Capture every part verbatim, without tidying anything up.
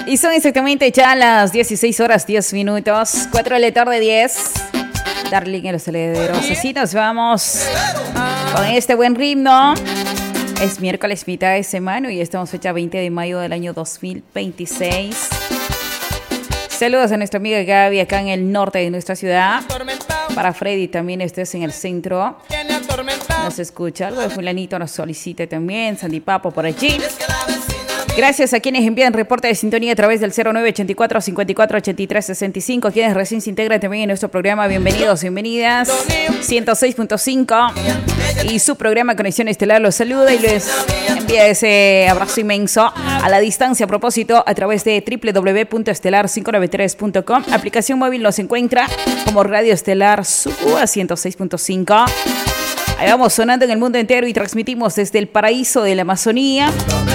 Y son exactamente ya las dieciséis horas, diez minutos, cuatro de la tarde, diez. Darling en los herederos. Así nos vamos con este buen ritmo. Es miércoles, mitad de semana, y estamos fecha veinte de mayo del año dos mil veintiséis. Saludos a nuestra amiga Gaby acá en el norte de nuestra ciudad. Para Freddy también, estés en el centro. Nos escucha. Algo de fulanito nos solicita también. Sandy Papo por allí. Gracias a quienes envían reporte de sintonía a través del cero nueve ochenta y cuatro, cincuenta y cuatro, ochenta y tres, sesenta y cinco. Quienes recién se integran también en nuestro programa, bienvenidos, bienvenidas. ciento seis punto cinco. Y su programa Conexión Estelar los saluda y les envía ese abrazo inmenso a la distancia a propósito a través de doble u doble u doble u punto estelar quinientos noventa y tres punto com. Aplicación móvil nos encuentra como Radio Estelar Sucúa ciento seis punto cinco. Ahí vamos sonando en el mundo entero y transmitimos desde el paraíso de la Amazonía.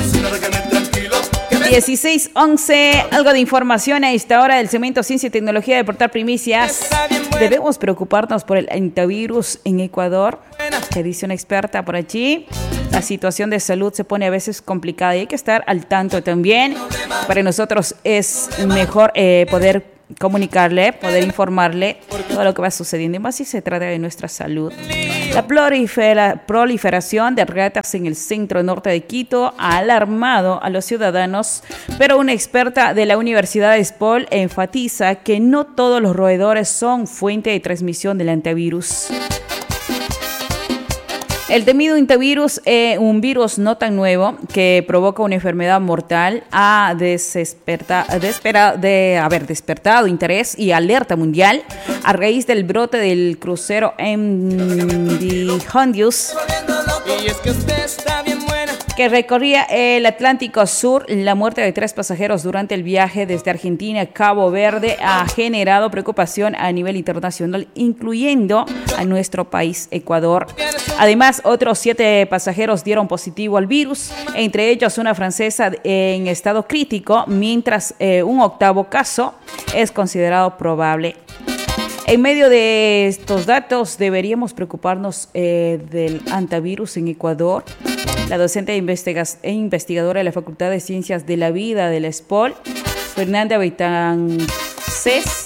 dieciséis once, algo de información a esta hora del segmento Ciencia y Tecnología de Portal Primicias. ¿Debemos preocuparnos por el hantavirus en Ecuador? Que dice una experta por allí. La situación de salud se pone a veces complicada y hay que estar al tanto también. Para nosotros es mejor eh, poder comunicarle, poder informarle todo lo que va sucediendo, y más si se trata de nuestra salud. La prolifera, proliferación de ratas en el centro norte de Quito ha alarmado a los ciudadanos, pero una experta de la Universidad de Espol enfatiza que no todos los roedores son fuente de transmisión del hantavirus. El temido hantavirus, eh, un virus no tan nuevo que provoca una enfermedad mortal, ha desesperta, despera, de haber despertado interés y alerta mundial a raíz del brote del crucero M V Hondius, que recorría el Atlántico Sur. La muerte de tres pasajeros durante el viaje desde Argentina a Cabo Verde ha generado preocupación a nivel internacional, incluyendo a nuestro país, Ecuador. Además, otros siete pasajeros dieron positivo al virus, entre ellos una francesa en estado crítico, mientras eh, un octavo caso es considerado probable. En medio de estos datos, deberíamos preocuparnos eh, del hantavirus en Ecuador. La docente e investigadora de la Facultad de Ciencias de la Vida de la Espol, Fernanda Betances,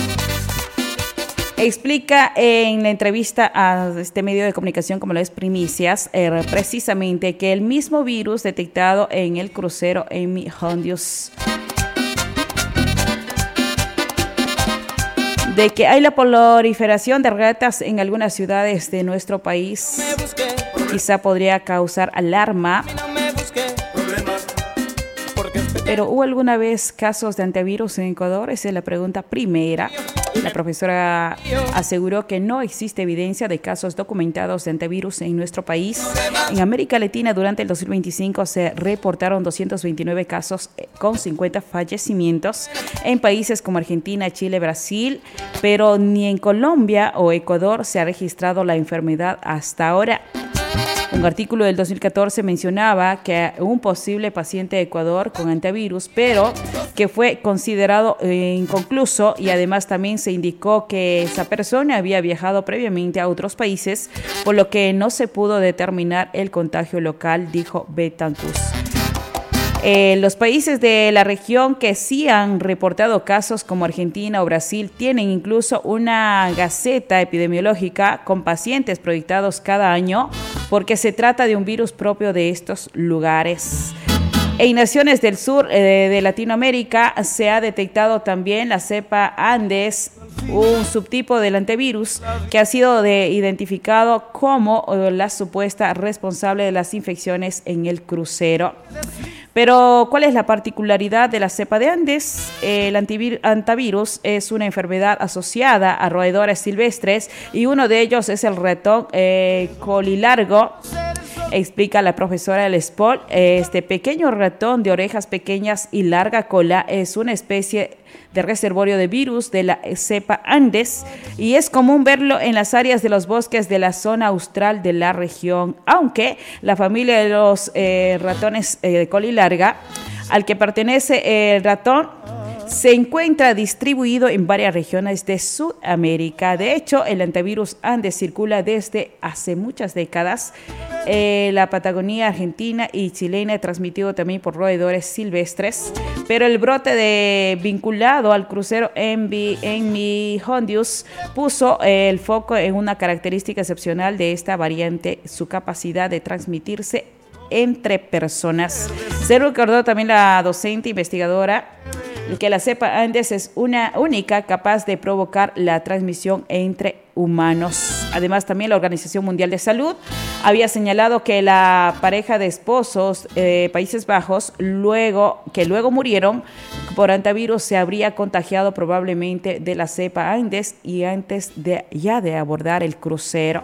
explica en la entrevista a este medio de comunicación, como lo es Primicias, eh, precisamente que el mismo virus detectado en el crucero M V Hondius, de que hay la proliferación de ratas en algunas ciudades de nuestro país, quizá podría causar alarma. Pero ¿hubo alguna vez casos de hantavirus en Ecuador? Esa es la pregunta primera. La profesora aseguró que no existe evidencia de casos documentados de hantavirus en nuestro país. En América Latina, durante el dos mil veinticinco, se reportaron doscientos veintinueve casos con cincuenta fallecimientos en países como Argentina, Chile, Brasil, pero ni en Colombia o Ecuador se ha registrado la enfermedad hasta ahora. Un artículo del dos mil catorce mencionaba que un posible paciente de Ecuador con hantavirus, pero que fue considerado eh, inconcluso, y además también se indicó que esa persona había viajado previamente a otros países, por lo que no se pudo determinar el contagio local, dijo Betancourt. Eh, los países de la región que sí han reportado casos, como Argentina o Brasil, tienen incluso una gaceta epidemiológica con pacientes proyectados cada año, porque se trata de un virus propio de estos lugares. En naciones del sur eh, de Latinoamérica se ha detectado también la cepa Andes, un subtipo del hantavirus que ha sido de, identificado como eh, la supuesta responsable de las infecciones en el crucero. Pero, ¿cuál es la particularidad de la cepa de Andes? El hantavirus es una enfermedad asociada a roedores silvestres, y uno de ellos es el ratón eh, colilargo, explica la profesora del Espol. Este pequeño ratón de orejas pequeñas y larga cola es una especie de reservorio de virus de la cepa Andes, y es común verlo en las áreas de los bosques de la zona austral de la región, aunque la familia de los eh, ratones eh, de colilarga, al que pertenece el ratón se encuentra distribuido en varias regiones de Sudamérica. De hecho, el antivirus Andes circula desde hace muchas décadas. Eh, la Patagonia argentina y chilena, transmitido también por roedores silvestres, pero el brote de, vinculado al crucero Envy, Envy Hondius puso eh, el foco en una característica excepcional de esta variante, su capacidad de transmitirse entre personas. Se recordó también la docente investigadora que la cepa Andes es una única capaz de provocar la transmisión entre humanos. Además, también la Organización Mundial de Salud había señalado que la pareja de esposos de eh, Países Bajos, luego, que luego murieron por antivirus, se habría contagiado probablemente de la cepa Andes y antes de ya de abordar el crucero.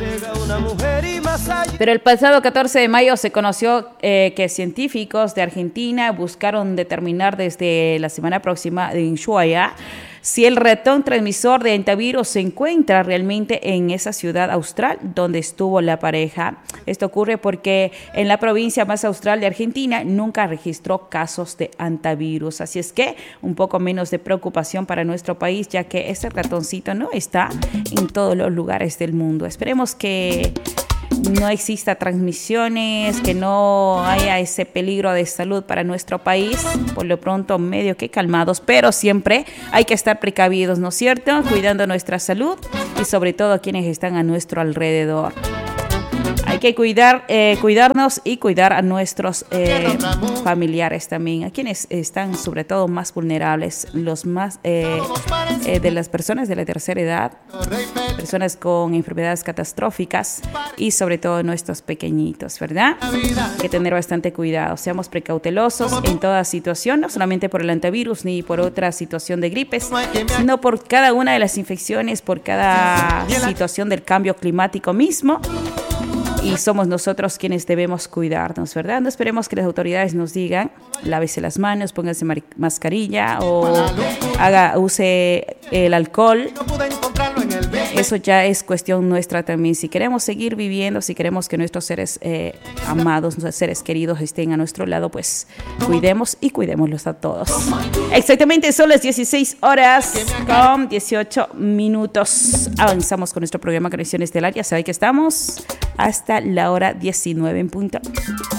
Pero el pasado catorce de mayo se conoció eh, que científicos de Argentina buscaron determinar desde la semana próxima en Ushuaia si el ratón transmisor de antivirus se encuentra realmente en esa ciudad austral donde estuvo la pareja. Esto ocurre porque en la provincia más austral de Argentina nunca registró casos de antivirus. Así es que un poco menos de preocupación para nuestro país, ya que ese ratoncito no está en todos los lugares del mundo. Esperemos que no exista transmisiones, que no haya ese peligro de salud para nuestro país. Por lo pronto, medio que calmados, pero siempre hay que estar precavidos, ¿no es cierto? Cuidando nuestra salud y sobre todo quienes están a nuestro alrededor. Hay que cuidar, eh, cuidarnos y cuidar a nuestros eh, familiares también, a quienes están sobre todo más vulnerables, los más eh, eh, de las personas de la tercera edad, personas con enfermedades catastróficas y sobre todo nuestros pequeñitos, ¿verdad? Hay que tener bastante cuidado, seamos precautelosos en toda situación, no solamente por el antivirus ni por otra situación de gripes, sino por cada una de las infecciones, por cada situación del cambio climático mismo. Y somos nosotros quienes debemos cuidarnos, ¿verdad? No esperemos que las autoridades nos digan, lávese las manos, póngase mascarilla o haga, use el alcohol. Eso ya es cuestión nuestra también. Si queremos seguir viviendo, si queremos que nuestros seres eh, amados, nuestros seres queridos estén a nuestro lado, pues cuidemos y cuidémoslos a todos. Exactamente, son las dieciséis horas con dieciocho minutos. Avanzamos con nuestro programa Conexión Estelar. Ya saben que estamos hasta la hora diecinueve en punto.